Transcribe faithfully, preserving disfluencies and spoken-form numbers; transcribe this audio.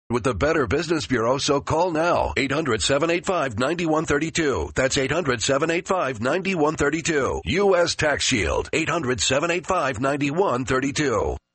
with the Better Business Bureau, so call now. eight hundred, seven eight five, nine one three two. That's eight hundred, seven eight five, nine one three two. U S Tax Shield. eight hundred, seven eight five, nine one three two.